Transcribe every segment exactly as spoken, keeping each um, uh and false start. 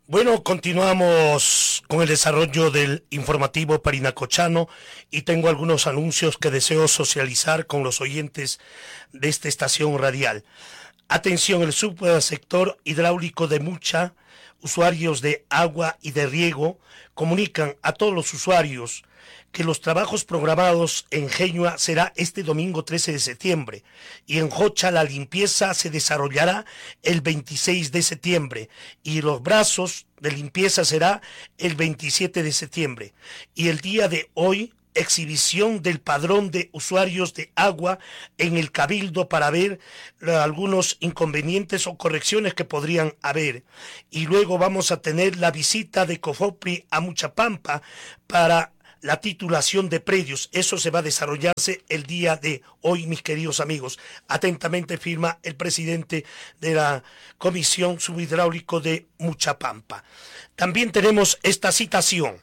Bueno, continuamos con el desarrollo del informativo parinacochano y tengo algunos anuncios que deseo socializar con los oyentes de esta estación radial. Atención, el subsector hidráulico de Mucha, usuarios de agua y de riego, comunican a todos los usuarios que los trabajos programados en Géñua será este domingo trece de septiembre y en Jocha la limpieza se desarrollará el veintiséis de septiembre y los brazos de limpieza será el veintisiete de septiembre y el día de hoy exhibición del padrón de usuarios de agua en el Cabildo para ver algunos inconvenientes o correcciones que podrían haber. Y luego vamos a tener la visita de COFOPRI a Muchapampa para la titulación de predios. Eso se va a desarrollarse el día de hoy, mis queridos amigos. Atentamente firma el presidente de la Comisión Subhidráulico de Muchapampa. También tenemos esta citación.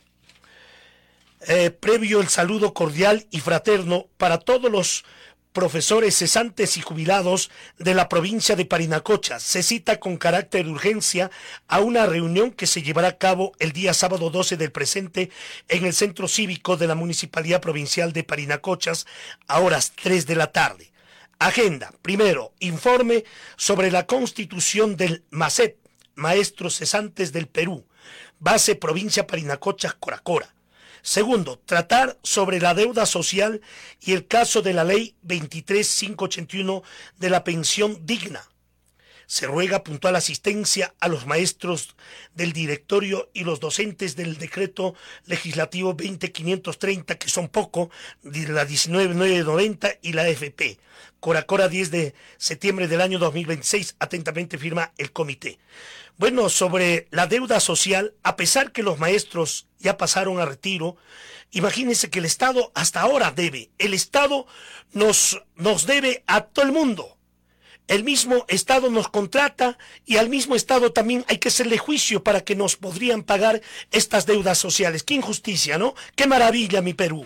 Eh, previo el saludo cordial y fraterno para todos los profesores cesantes y jubilados de la provincia de Parinacocha. Se cita con carácter de urgencia a una reunión que se llevará a cabo el día sábado doce del presente en el Centro Cívico de la Municipalidad Provincial de Parinacochas a horas tres de la tarde. Agenda. Primero, informe sobre la constitución del MACET, Maestros Cesantes del Perú, base provincia Parinacochas, Coracora. Segundo, tratar sobre la deuda social y el caso de la ley veintitrés mil quinientos ochenta y uno de la pensión digna. Se ruega puntual asistencia a los maestros del directorio y los docentes del decreto legislativo veinte mil quinientos treinta, que son poco, de la diecinueve mil novecientos noventa y la A F P. Coracora, diez de septiembre del año dos mil veintiséis, atentamente firma el comité. Bueno, sobre la deuda social, a pesar que los maestros ya pasaron a retiro, imagínense que el Estado hasta ahora debe. El Estado nos, nos debe a todo el mundo. El mismo Estado nos contrata y al mismo Estado también hay que hacerle juicio para que nos podrían pagar estas deudas sociales. ¡Qué injusticia!, ¿no? ¡Qué maravilla, mi Perú!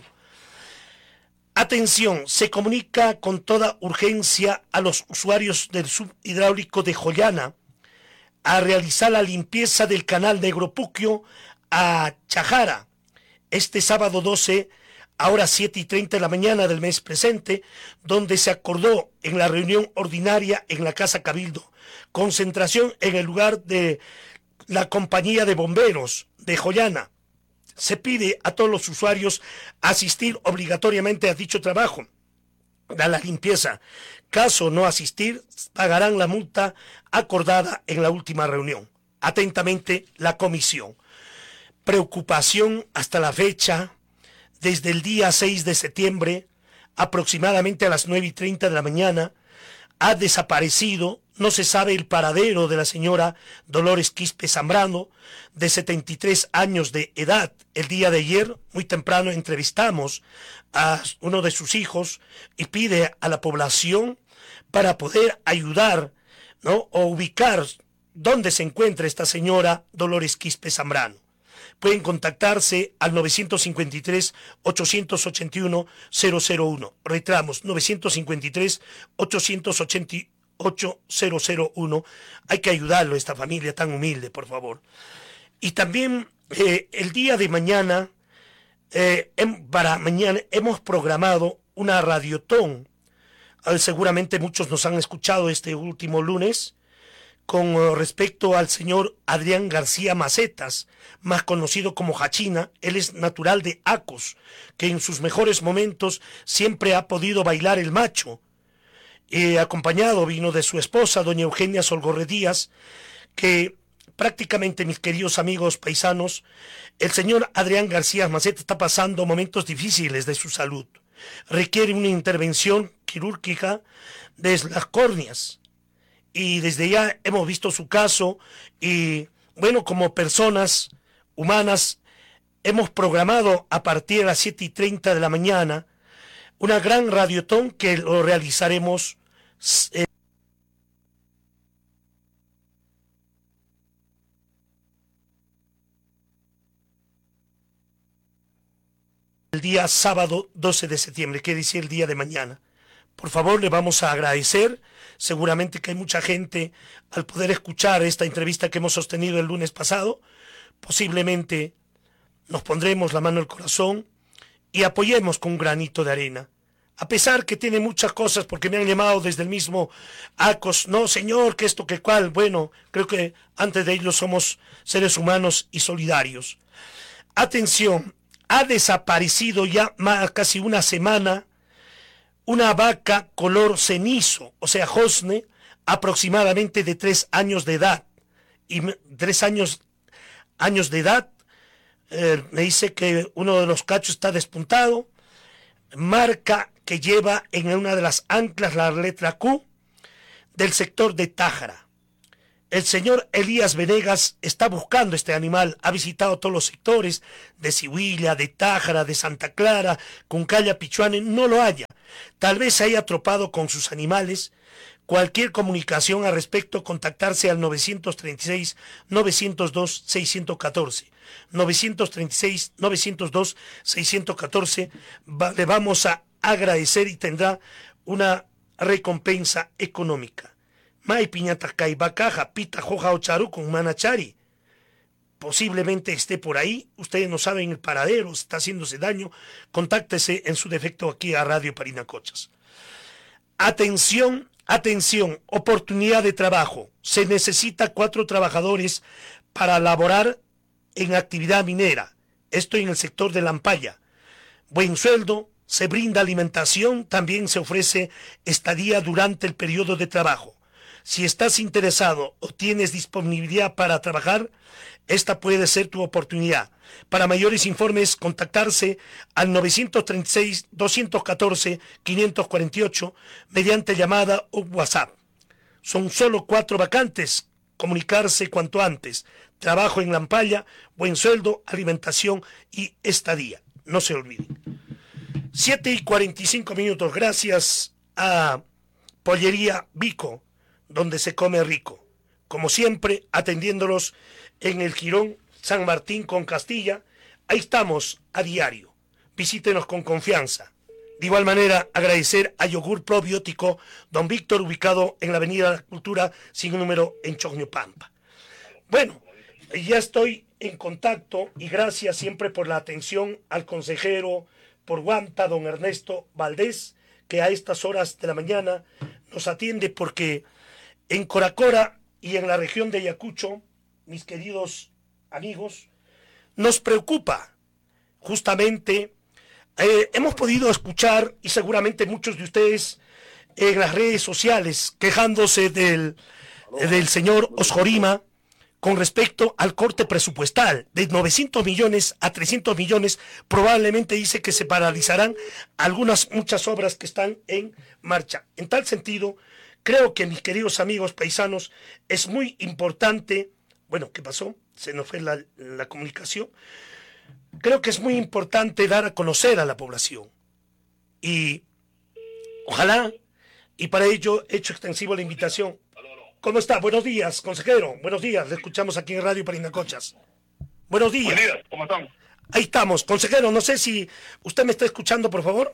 Atención, se comunica con toda urgencia a los usuarios del subhidráulico de Joyana a realizar la limpieza del canal Negropuquio a Chajara este sábado doce a horas siete y treinta de la mañana del mes presente, donde se acordó en la reunión ordinaria en la Casa Cabildo, concentración en el lugar de la compañía de bomberos de Joyana. Se pide a todos los usuarios asistir obligatoriamente a dicho trabajo, a la limpieza. Caso no asistir, pagarán la multa acordada en la última reunión. Atentamente, la comisión. Preocupación hasta la fecha, desde el día seis de septiembre, aproximadamente a las nueve y treinta de la mañana, ha desaparecido, no se sabe el paradero de la señora Dolores Quispe Zambrano, de setenta y tres años de edad. El día de ayer, muy temprano, entrevistamos a uno de sus hijos y pide a la población para poder ayudar, ¿no?, o ubicar dónde se encuentra esta señora Dolores Quispe Zambrano. Pueden contactarse al nueve cinco tres, ocho ocho uno, cero cero uno. Retramos, nueve cinco tres, ocho ocho uno, cero cero uno. Hay que ayudarlo a esta familia tan humilde, por favor. Y también eh, el día de mañana, eh, em, para mañana hemos programado una radiotón. Eh, seguramente muchos nos han escuchado este último lunes, con respecto al señor Adrián García Macetas, más conocido como Hachina. Él es natural de Acos, que en sus mejores momentos siempre ha podido bailar el macho. Eh, acompañado vino de su esposa, doña Eugenia Solgorre Díaz, que prácticamente, mis queridos amigos paisanos, el señor Adrián García Macetas está pasando momentos difíciles de su salud. Requiere una intervención quirúrgica de las córneas. Y desde ya hemos visto su caso y, bueno, como personas humanas, hemos programado a partir de las siete y treinta de la mañana una gran radiotón que lo realizaremos eh, el día sábado doce de septiembre, que decir el día de mañana, por favor, le vamos a agradecer. Seguramente que hay mucha gente al poder escuchar esta entrevista que hemos sostenido el lunes pasado. Posiblemente nos pondremos la mano al corazón y apoyemos con un granito de arena. A pesar que tiene muchas cosas, porque me han llamado desde el mismo ACOS, no señor, que esto, que cual. Bueno, creo que antes de ello somos seres humanos y solidarios. Atención, ha desaparecido ya más, casi una semana una vaca color cenizo, o sea, josne, aproximadamente de tres años de edad. Y tres años, años de edad, eh, me dice que uno de los cachos está despuntado, marca que lleva en una de las anclas la letra Q del sector de Tájara. El señor Elías Venegas está buscando este animal, ha visitado todos los sectores de Sihuilla, de Tájara, de Santa Clara, Cuncaya, Pichuane, no lo haya. Tal vez se haya atropado con sus animales. Cualquier comunicación al respecto, contactarse al nueve tres seis, nueve cero dos, seis uno cuatro. nueve tres seis, nueve cero dos, seis uno cuatro. Va, le vamos a agradecer y tendrá una recompensa económica. Mai piñata caibacaja, pita joja ocharu con manachari. Posiblemente esté por ahí, ustedes no saben el paradero, está haciéndose daño, contáctese en su defecto aquí a Radio Parinacochas. Atención, atención, oportunidad de trabajo. Se necesita cuatro trabajadores para laborar en actividad minera, esto en el sector de Lampaya. Buen sueldo, se brinda alimentación, también se ofrece estadía durante el periodo de trabajo. Si estás interesado o tienes disponibilidad para trabajar, esta puede ser tu oportunidad. Para mayores informes, contactarse al nueve tres seis, dos uno cuatro, cinco cuatro ocho mediante llamada o WhatsApp. Son solo cuatro vacantes. Comunicarse cuanto antes. Trabajo en Lampaya, buen sueldo, alimentación y estadía. No se olviden. siete y cuarenta y cinco minutos. Gracias a Pollería Vico, donde se come rico. Como siempre, atendiéndolos en el Jirón San Martín con Castilla. Ahí estamos a diario. Visítenos con confianza. De igual manera, agradecer a Yogur Probiótico Don Víctor, ubicado en la Avenida de la Cultura, sin número, en Choñupampa. Bueno, ya estoy en contacto y gracias siempre por la atención al consejero por Guanta, don Ernesto Valdés, que a estas horas de la mañana nos atiende porque en Coracora y en la región de Ayacucho, mis queridos amigos, nos preocupa justamente, eh, hemos podido escuchar, y seguramente muchos de ustedes en las redes sociales, quejándose del, del señor Osjorima con respecto al corte presupuestal de novecientos millones a trescientos millones. Probablemente dice que se paralizarán algunas, muchas obras que están en marcha. En tal sentido, creo que, mis queridos amigos paisanos, es muy importante. Bueno, ¿qué pasó? Se nos fue la, la comunicación. Creo que es muy importante dar a conocer a la población. Y ojalá, y para ello he hecho extensivo la invitación. ¿Cómo está? Buenos días, consejero. Buenos días. Le escuchamos aquí en Radio Parinacochas. Buenos días. Buenos días, ¿cómo están? Ahí estamos. Consejero, no sé si usted me está escuchando, por favor.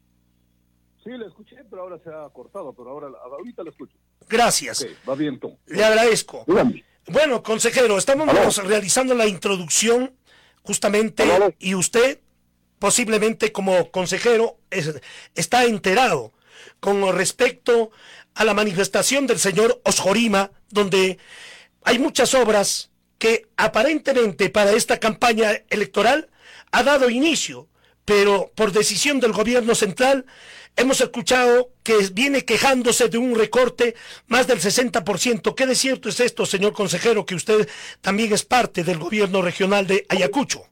Sí, le escuché, pero ahora se ha cortado, pero ahora ahorita lo escucho. Gracias. Okay, va bien, Tom. Le agradezco. Dígame. Bueno, consejero, estamos ¿Aló? realizando la introducción justamente ¿Aló? y usted posiblemente como consejero es, está enterado con respecto a la manifestación del señor Osjorima, donde hay muchas obras que aparentemente para esta campaña electoral ha dado inicio, pero por decisión del gobierno central hemos escuchado que viene quejándose de un recorte más del sesenta por ciento. ¿Qué de cierto es esto, señor consejero, que usted también es parte del gobierno regional de Ayacucho?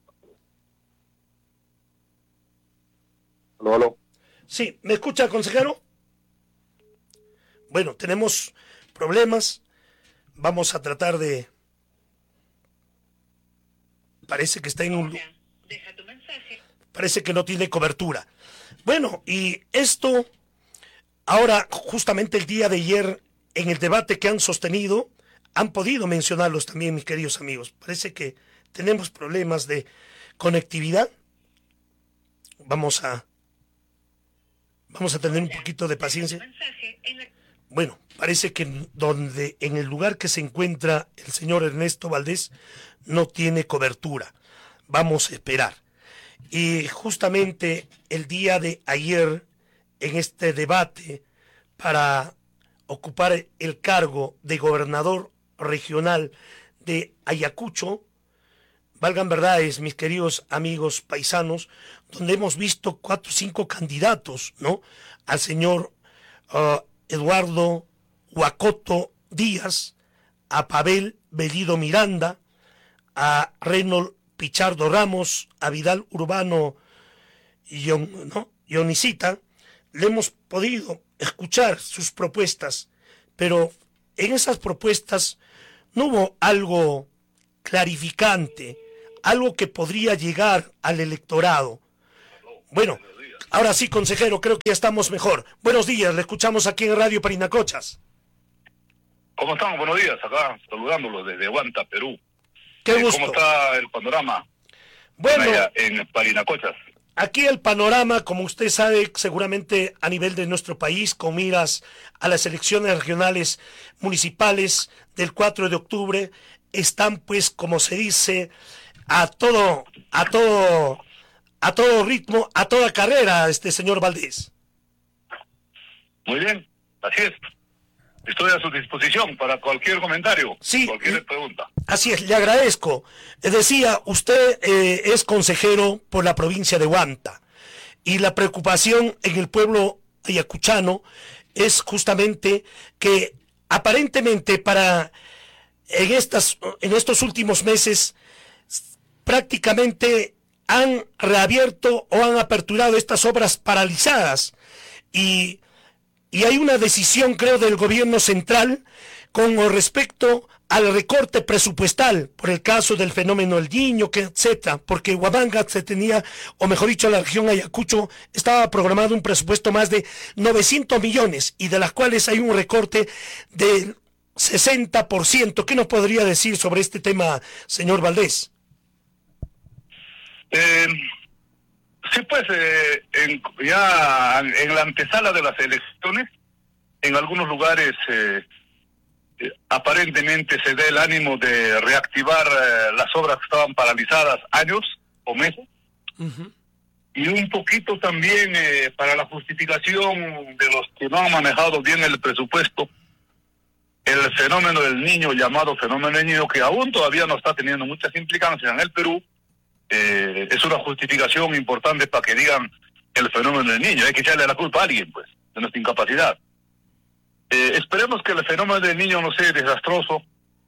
Aló, aló. Sí, ¿me escucha, consejero? Bueno, tenemos problemas. Vamos a tratar de... Parece que está en un... Deja tu mensaje. Parece que no tiene cobertura. Bueno, y esto, ahora, justamente el día de ayer, en el debate que han sostenido, han podido mencionarlos también, mis queridos amigos. Parece que tenemos problemas de conectividad. Vamos a... Vamos a tener un poquito de paciencia. Bueno, parece que en, donde, en el lugar que se encuentra el señor Ernesto Valdés no tiene cobertura. Vamos a esperar. Y justamente el día de ayer, en este debate para ocupar el cargo de gobernador regional de Ayacucho, valgan verdades, mis queridos amigos paisanos, donde hemos visto cuatro o cinco candidatos, ¿no? Al señor uh, Eduardo Huacoto Díaz, a Pavel Bellido Miranda, a Reynold Pichardo Ramos, a Vidal Urbano Ion, ¿no? Ionicita. Le hemos podido escuchar sus propuestas, pero en esas propuestas no hubo algo clarificante, algo que podría llegar al electorado. Bueno, ahora sí, consejero, creo que ya estamos mejor. Buenos días, le escuchamos aquí en Radio Parinacochas. ¿Cómo están? Buenos días, acá saludándolos desde Huanta, Perú. Qué gusto. ¿Cómo está el panorama? Bueno, en Parinacochas. Aquí el panorama, como usted sabe, seguramente a nivel de nuestro país, con miras a las elecciones regionales municipales del cuatro de octubre, están pues, como se dice, a todo, a todo, a todo ritmo, a toda carrera, este señor Valdés. Muy bien, así es. Estoy a su disposición para cualquier comentario, sí, cualquier eh, pregunta. Así es, le agradezco. Eh, decía, usted eh, es consejero por la provincia de Huanta y la preocupación en el pueblo ayacuchano es justamente que aparentemente para en estas en estos últimos meses prácticamente han reabierto o han aperturado estas obras paralizadas y Y hay una decisión, creo, del gobierno central con respecto al recorte presupuestal por el caso del fenómeno El Niño, que etcétera, porque Huamanga se tenía, o mejor dicho, la región Ayacucho, estaba programado un presupuesto más de novecientos millones, y de las cuales hay un recorte del sesenta por ciento. ¿Qué nos podría decir sobre este tema, señor Valdés? Eh... Sí, pues eh, en, ya en la antesala de las elecciones, en algunos lugares eh, eh, aparentemente se da el ánimo de reactivar eh, las obras que estaban paralizadas años o meses, uh-huh. Y un poquito también eh, para la justificación de los que no han manejado bien el presupuesto, el fenómeno del niño, llamado fenómeno del niño, que aún todavía no está teniendo muchas implicancias en el Perú. Eh, es una justificación importante para que digan el fenómeno del niño. Hay que echarle la culpa a alguien, pues, de nuestra incapacidad. Eh, esperemos que el fenómeno del niño no sea desastroso.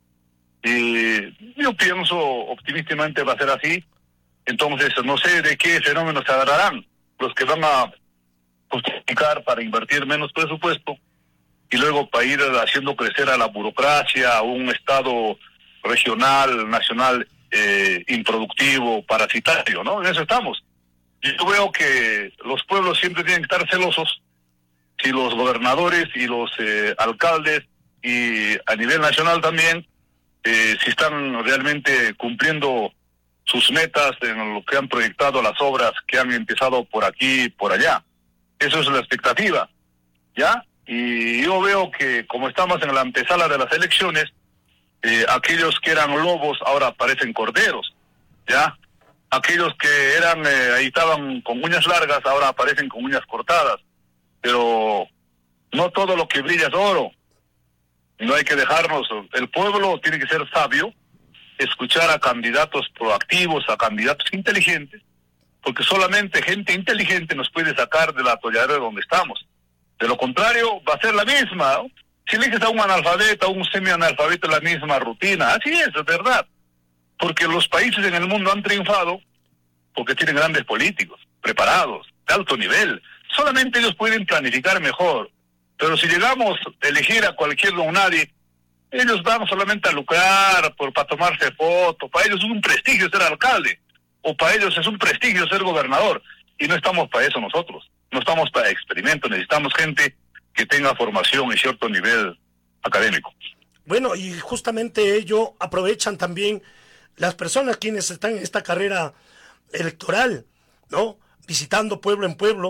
Eh, yo pienso optimistamente va a ser así. Entonces, no sé de qué fenómenos se agarrarán los que van a justificar para invertir menos presupuesto y luego para ir haciendo crecer a la burocracia, a un Estado regional, nacional, Eh, improductivo, parasitario, ¿no? En eso estamos. Yo veo que los pueblos siempre tienen que estar celosos si los gobernadores y los eh, alcaldes y a nivel nacional también, eh, si están realmente cumpliendo sus metas en lo que han proyectado las obras que han empezado por aquí y por allá. Eso es la expectativa, ¿ya? Y yo veo que como estamos en la antesala de las elecciones, Eh, aquellos que eran lobos ahora parecen corderos, ¿ya? Aquellos que eran, eh, ahí estaban con uñas largas, ahora aparecen con uñas cortadas. Pero no todo lo que brilla es oro. No hay que dejarnos, el pueblo tiene que ser sabio, escuchar a candidatos proactivos, a candidatos inteligentes, porque solamente gente inteligente nos puede sacar del atolladero donde estamos. De lo contrario, va a ser la misma, ¿no? Si eliges a un analfabeto, a un semi-analfabeto, la misma rutina. Así es, es verdad. Porque los países en el mundo han triunfado porque tienen grandes políticos, preparados, de alto nivel. Solamente ellos pueden planificar mejor. Pero si llegamos a elegir a cualquier don nadie, ellos van solamente a lucrar por, para tomarse fotos. Para ellos es un prestigio ser alcalde. O para ellos es un prestigio ser gobernador. Y no estamos para eso nosotros. No estamos para experimentos. Necesitamos gente que tenga formación y cierto nivel académico. Bueno, y justamente ello aprovechan también las personas quienes están en esta carrera electoral, ¿no? Visitando pueblo en pueblo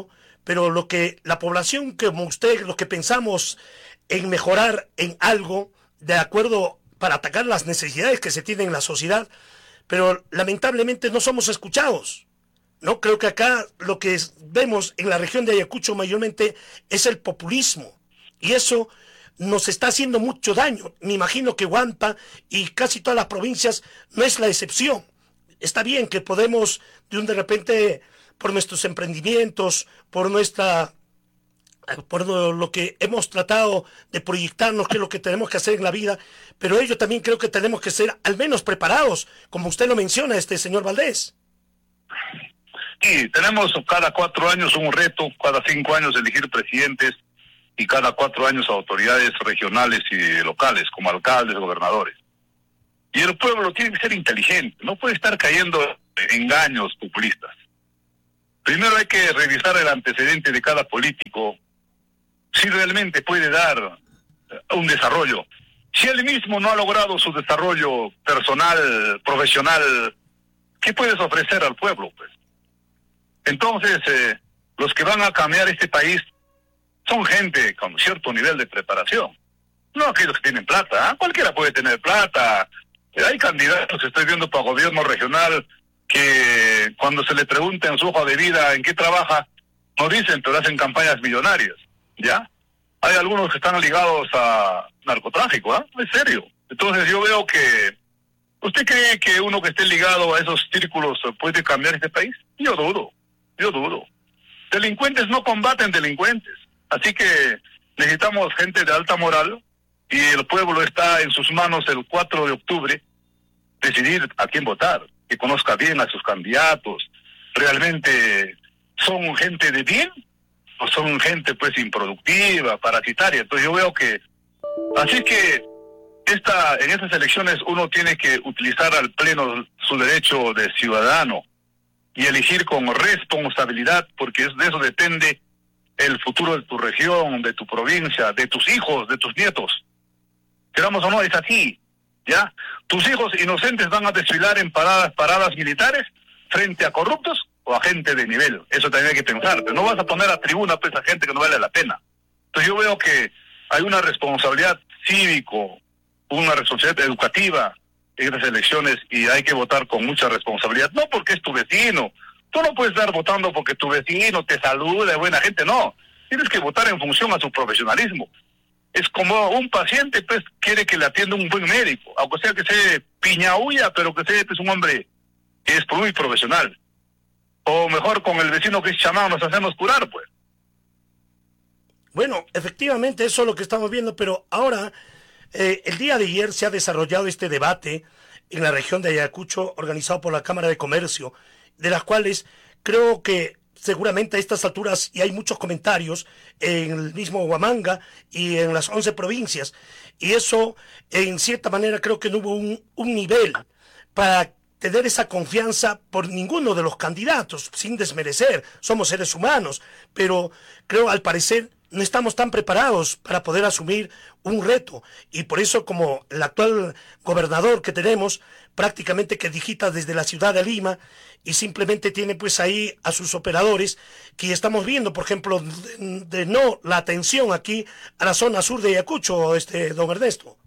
pero lo que la población como usted, los que pensamos en mejorar en algo, de acuerdo para atacar las necesidades que se tienen en la sociedad, pero lamentablemente no somos escuchados. No, creo que acá lo que vemos en la región de Ayacucho mayormente es el populismo, y eso nos está haciendo mucho daño. Me imagino que Huampa y casi todas las provincias no es la excepción. Está bien que podemos de un de repente, por nuestros emprendimientos, por nuestra por lo que hemos tratado de proyectarnos, qué es lo que tenemos que hacer en la vida, pero ello también creo que tenemos que ser al menos preparados, como usted lo menciona, este señor Valdés. Sí, tenemos cada cuatro años un reto, cada cinco años elegir presidentes y cada cuatro años autoridades regionales y locales, como alcaldes, gobernadores. Y el pueblo tiene que ser inteligente, no puede estar cayendo en engaños populistas. Primero hay que revisar el antecedente de cada político, si realmente puede dar un desarrollo. Si él mismo no ha logrado su desarrollo personal, profesional, ¿qué puedes ofrecer al pueblo, pues? Entonces, eh, los que van a cambiar este país son gente con cierto nivel de preparación. No aquellos que tienen plata, ¿eh? Cualquiera puede tener plata. Eh, hay candidatos, estoy viendo para gobierno regional, que cuando se le pregunta en su hoja de vida en qué trabaja, no dicen, pero hacen campañas millonarias, ¿ya? Hay algunos que están ligados a narcotráfico, ¿eh? Es serio. Entonces yo veo que... ¿Usted cree que uno que esté ligado a esos círculos puede cambiar este país? Yo dudo, yo dudo. Delincuentes no combaten delincuentes. Así que necesitamos gente de alta moral y el pueblo está en sus manos el cuatro de octubre decidir a quién votar, que conozca bien a sus candidatos. ¿Realmente son gente de bien o son gente pues improductiva, parasitaria? Entonces yo veo que... Así que esta en estas elecciones uno tiene que utilizar al pleno su derecho de ciudadano y elegir con responsabilidad, porque es de eso depende el futuro de tu región, de tu provincia, de tus hijos, de tus nietos. Queramos o no, es así, ¿ya? Tus hijos inocentes van a desfilar en paradas, paradas militares frente a corruptos o a gente de nivel. Eso también hay que pensar, pero no vas a poner a tribuna pues a gente que no vale la pena. Entonces yo veo que hay una responsabilidad cívico, una responsabilidad educativa en estas elecciones y hay que votar con mucha responsabilidad, no porque es tu vecino. Tú no puedes estar votando porque tu vecino te saluda, es buena gente, no. Tienes que votar en función a su profesionalismo. Es como un paciente, pues, quiere que le atienda un buen médico, aunque sea que sea piñaúya, pero que sea pues, un hombre que es muy profesional. O mejor, con el vecino que es chamán nos hacemos curar, pues. Bueno, efectivamente, eso es lo que estamos viendo, pero ahora, eh, el día de ayer se ha desarrollado este debate en la región de Ayacucho, organizado por la Cámara de Comercio, de las cuales creo que seguramente a estas alturas, y hay muchos comentarios en el mismo Huamanga y en las once provincias, y eso en cierta manera creo que no hubo un, un nivel para tener esa confianza por ninguno de los candidatos, sin desmerecer, somos seres humanos, pero creo al parecer no estamos tan preparados para poder asumir un reto, y por eso como el actual gobernador que tenemos prácticamente que digita desde la ciudad de Lima y simplemente tiene pues ahí a sus operadores que estamos viendo, por ejemplo, de, de no la atención aquí a la zona sur de Ayacucho, este don Ernesto.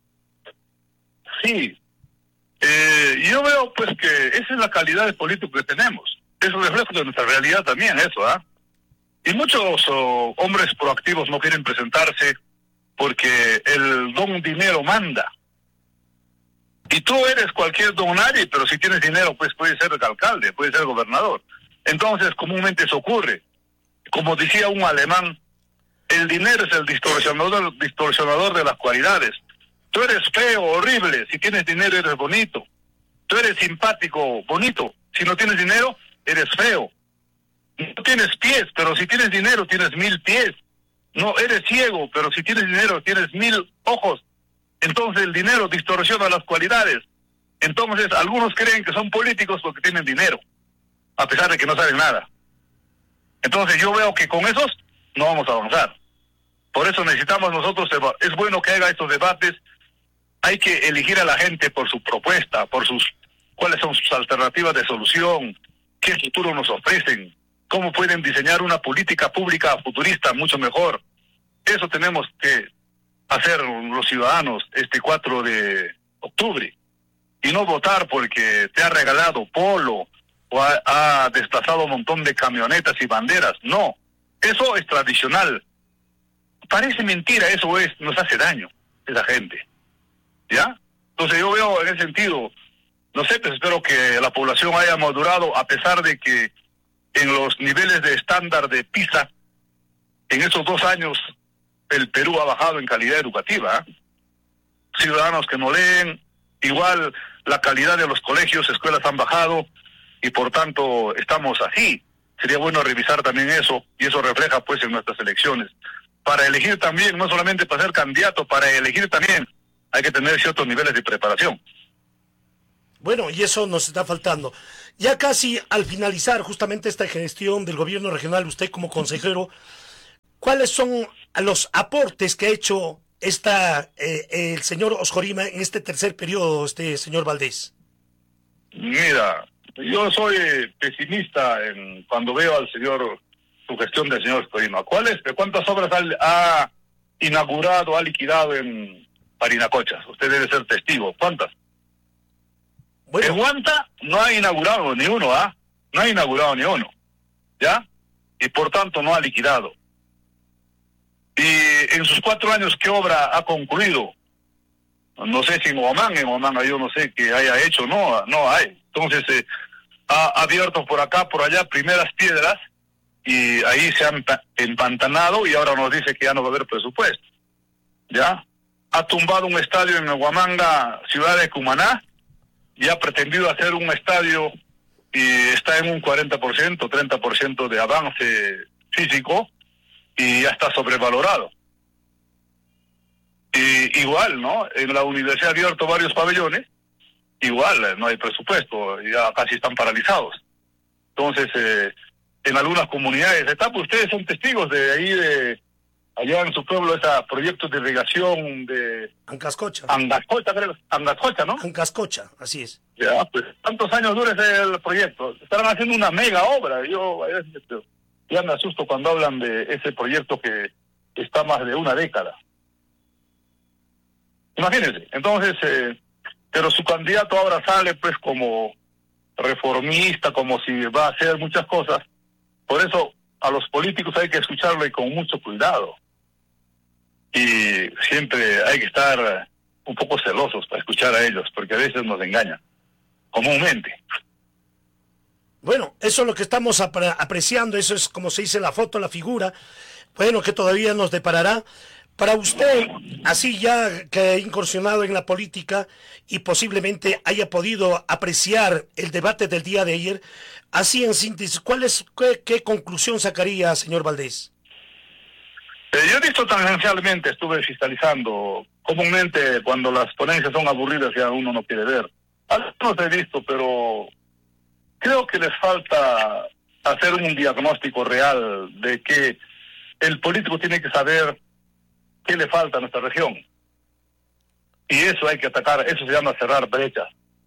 Sí, eh, yo veo pues que esa es la calidad de político que tenemos, es un reflejo de nuestra realidad también eso, ¿ah? ¿eh? Y muchos oh, hombres proactivos no quieren presentarse porque el don dinero manda. Y tú eres cualquier don nadie, pero si tienes dinero, pues puedes ser el alcalde, puedes ser gobernador. Entonces, comúnmente eso ocurre. Como decía un alemán, el dinero es el distorsionador, distorsionador de las cualidades. Tú eres feo, horrible, si tienes dinero eres bonito. Tú eres simpático, bonito. Si no tienes dinero, eres feo. No tienes pies, pero si tienes dinero tienes mil pies. No eres ciego, pero si tienes dinero tienes mil ojos. Entonces el dinero distorsiona las cualidades. Entonces algunos creen que son políticos porque tienen dinero, a pesar de que no saben nada. Entonces yo veo que con esos no vamos a avanzar. Por eso necesitamos nosotros, es bueno que haga estos debates, hay que elegir a la gente por su propuesta, por sus cuáles son sus alternativas de solución, qué futuro nos ofrecen. cómo pueden diseñar una política pública futurista mucho mejor. Eso tenemos que hacer los ciudadanos este cuatro de octubre, y no votar porque te ha regalado polo o ha, ha desplazado un montón de camionetas y banderas. No, eso es tradicional. Parece mentira, eso es, nos hace daño esa gente, ¿ya? Entonces yo veo en ese sentido, no sé, pues espero que la población haya madurado, a pesar de que en los niveles de estándar de PISA, en esos dos años, el Perú ha bajado en calidad educativa, ¿eh? Ciudadanos que no leen, igual la calidad de los colegios, escuelas han bajado, y por tanto estamos así. Sería bueno revisar también eso, y eso refleja pues en nuestras elecciones. Para elegir también, no solamente para ser candidato, para elegir también hay que tener ciertos niveles de preparación. Bueno, y eso nos está faltando. Ya casi al finalizar justamente esta gestión del gobierno regional, usted como consejero, ¿cuáles son los aportes que ha hecho esta eh, el señor Oscorima en este tercer periodo, este señor Valdés? Mira, yo soy pesimista en cuando veo al señor, su gestión del señor Oscorima. ¿Cuáles? ¿Cuántas obras ha, ha inaugurado, ha liquidado en Parinacochas? Usted debe ser testigo. ¿Cuántas? Bueno. En Huanta no ha inaugurado ni uno, ¿ah? ¿eh? No ha inaugurado ni uno, ¿ya? Y por tanto no ha liquidado. Y en sus cuatro años, ¿qué obra ha concluido? No sé si en Huamán, en Huamán yo no sé qué haya hecho, no, no hay. Entonces eh, ha abierto por acá, por allá, primeras piedras, y ahí se han empantanado, y ahora nos dice que ya no va a haber presupuesto, ¿ya? Ha tumbado un estadio en Huamanga, ciudad de Cumaná, y ha pretendido hacer un estadio y está en un cuarenta por ciento, treinta por ciento de avance físico, y ya está sobrevalorado. Y igual, ¿no? En la universidad ha abierto varios pabellones, igual no hay presupuesto, ya casi están paralizados. Entonces, eh, en algunas comunidades, está, pues ustedes son testigos de ahí, de allá en su pueblo, ese proyecto de irrigación de... Ancascocha. Ancascocha, creo. Ancascocha, ¿no? Ancascocha, así es. Ya, pues, ¿cuántos años dura ese proyecto? Estarán haciendo una mega obra. Yo a veces, ya me asusto cuando hablan de ese proyecto que está más de una década. Imagínense. Entonces, eh, pero su candidato ahora sale pues como reformista, como si va a hacer muchas cosas. Por eso a los políticos hay que escucharlo y con mucho cuidado. Y siempre hay que estar un poco celosos para escuchar a ellos, porque a veces nos engañan, comúnmente. Bueno, eso es lo que estamos apre apreciando, eso es como se dice la foto, la figura, bueno, que todavía nos deparará. Para usted, así ya que ha incursionado en la política y posiblemente haya podido apreciar el debate del día de ayer, así en síntesis, ¿cuál es, qué, qué conclusión sacaría, señor Valdés? Eh, yo he visto tangencialmente, estuve fiscalizando. Comúnmente cuando las ponencias son aburridas ya uno no quiere ver. Algunos he visto, pero creo que les falta hacer un diagnóstico real de que el político tiene que saber qué le falta a nuestra región. Y eso hay que atacar, eso se llama cerrar brechas.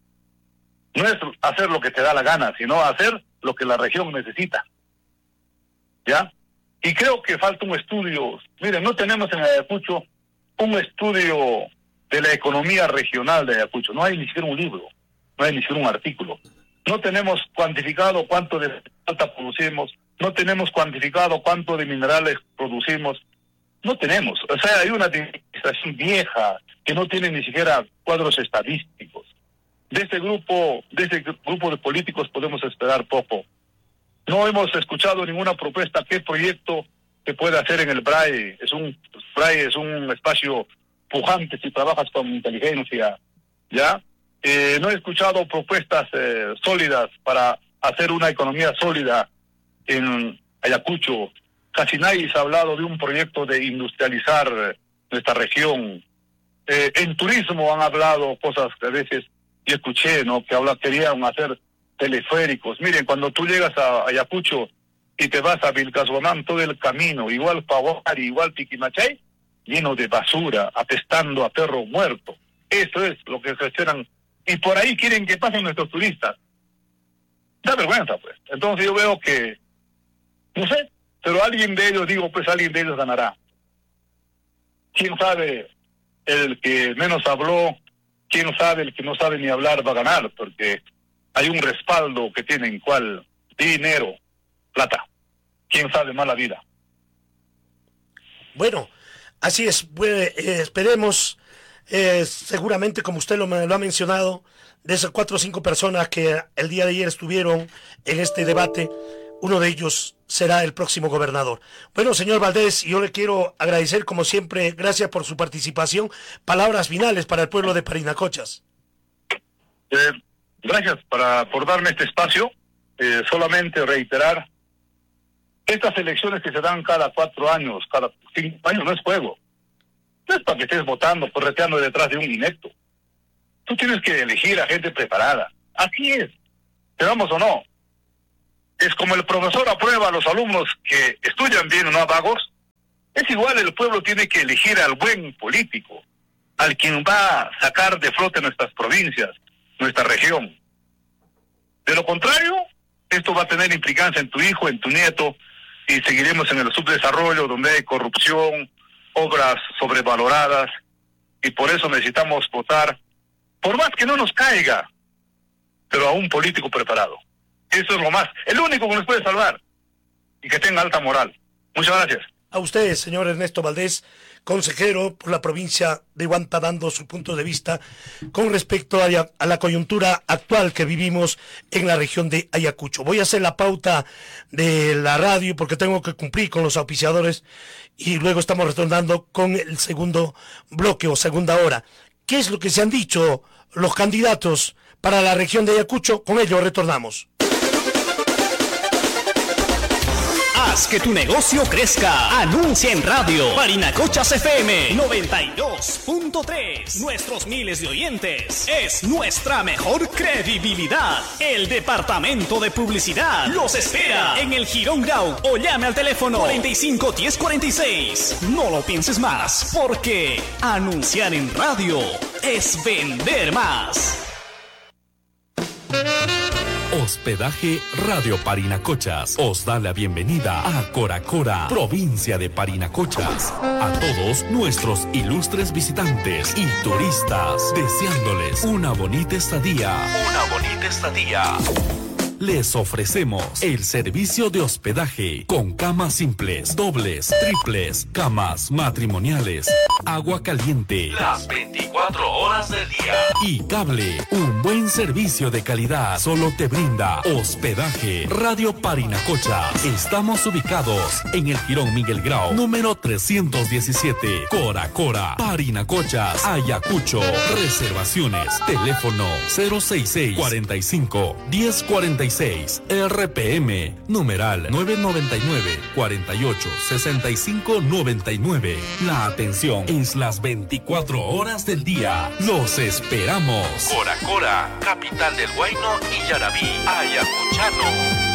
No es hacer lo que te da la gana, sino hacer lo que la región necesita. ¿Ya? Y creo que falta un estudio. Miren, no tenemos en Ayacucho un estudio de la economía regional de Ayacucho. No hay ni siquiera un libro, no hay ni siquiera un artículo. No tenemos cuantificado cuánto de plata producimos, no tenemos cuantificado cuánto de minerales producimos. No tenemos. O sea, hay una administración vieja que no tiene ni siquiera cuadros estadísticos. De este grupo, de este grupo de políticos podemos esperar poco. No hemos escuchado ninguna propuesta. ¿Qué proyecto se puede hacer en el B R A E? Es un, B R A E es un espacio pujante si trabajas con inteligencia, ¿ya? Eh, no he escuchado propuestas eh, sólidas para hacer una economía sólida en Ayacucho. Casi nadie se ha hablado de un proyecto de industrializar nuestra región. Eh, en turismo han hablado cosas que a veces yo escuché, ¿no? Que habla, querían hacer teleféricos. Miren, cuando tú llegas a Ayacucho y te vas a Vilcashuamán, todo el camino, igual Pahuari, igual Piquimachay, lleno de basura, apestando a perro muerto. Eso es lo que gestionan. Y por ahí quieren que pasen nuestros turistas. Da vergüenza, pues. Entonces yo veo que No sé, pero alguien de ellos, digo, pues alguien de ellos ganará. ¿Quién sabe el que menos habló? ¿Quién sabe el que no sabe ni hablar va a ganar? Porque hay un respaldo que tienen, ¿cuál? Dinero, plata. ¿Quién sabe más la vida? Bueno, así es. Pues, eh, esperemos, eh, seguramente, como usted lo, lo ha mencionado, de esas cuatro o cinco personas que el día de ayer estuvieron en este debate, uno de ellos será el próximo gobernador. Bueno, señor Valdés, yo le quiero agradecer, como siempre, gracias por su participación. Palabras finales para el pueblo de Parinacochas. Eh, gracias para, por darme este espacio. Eh, solamente reiterar, estas elecciones que se dan cada cuatro años, cada cinco años, no es juego. No es para que estés votando, correteando detrás de un inepto. Tú tienes que elegir a gente preparada. Así es. ¿Queramos o no? Es como el profesor aprueba a los alumnos que estudian bien o no a vagos. Es igual, el pueblo tiene que elegir al buen político, al quien va a sacar de flote nuestras provincias, nuestra región. De lo contrario, esto va a tener implicancia en tu hijo, en tu nieto, y seguiremos en el subdesarrollo donde hay corrupción, obras sobrevaloradas, y por eso necesitamos votar, por más que no nos caiga, pero a un político preparado. Eso es lo más, el único que nos puede salvar, y que tenga alta moral. Muchas gracias. A usted, señor Ernesto Valdés, consejero por la provincia de Huanta, dando su punto de vista con respecto a, a la coyuntura actual que vivimos en la región de Ayacucho. Voy a hacer la pauta de la radio porque tengo que cumplir con los auspiciadores y luego estamos retornando con el segundo bloque o segunda hora. ¿Qué es lo que se han dicho los candidatos para la región de Ayacucho? Con ello retornamos. Haz que tu negocio crezca. Anuncia en radio. Parinacochas F M noventa y dos punto tres. Nuestros miles de oyentes es nuestra mejor credibilidad. El departamento de publicidad los espera en el Girón Grau o llame al teléfono cuarenta y cinco diez cuarenta y seis. No lo pienses más, porque anunciar en radio es vender más. Hospedaje Radio Parinacochas os da la bienvenida a Coracora, provincia de Parinacochas. A todos nuestros ilustres visitantes y turistas, deseándoles una bonita estadía. Una bonita estadía. Les ofrecemos el servicio de hospedaje con camas simples, dobles, triples, camas matrimoniales, agua caliente las veinticuatro horas del día y cable. Un buen servicio de calidad solo te brinda Hospedaje Radio Parinacochas. Estamos ubicados en el Jirón Miguel Grau, número trescientos diecisiete, Coracora, Parinacochas, Ayacucho. Reservaciones, teléfono cero sesenta y seis, cuarenta y cinco, diez cuarenta y seis, R P M, numeral nueve noventa y nueve, cuarenta y ocho, sesenta y cinco noventa y nueve. La atención es las veinticuatro horas del día. Los esperamos. Coracora, capital del Huayno y Yarabí, ayacuchano.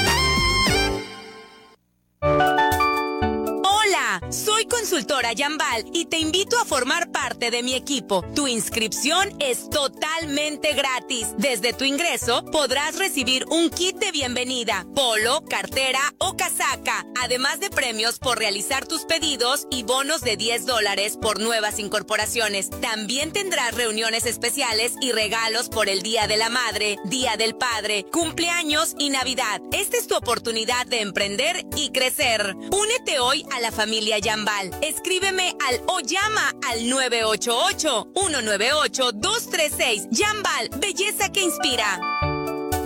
Soy consultora Yambal y te invito a formar parte de mi equipo. Tu inscripción es totalmente gratis. Desde tu ingreso podrás recibir un kit de bienvenida, polo, cartera o casaca, además de premios por realizar tus pedidos y bonos de diez dólares por nuevas incorporaciones. También tendrás reuniones especiales y regalos por el Día de la Madre, Día del Padre, cumpleaños y Navidad. Esta es tu oportunidad de emprender y crecer. Únete hoy a la familia Yambal. Escríbeme al o llama al nueve ocho ocho, uno nueve ocho, dos tres seis. Yambal, belleza que inspira.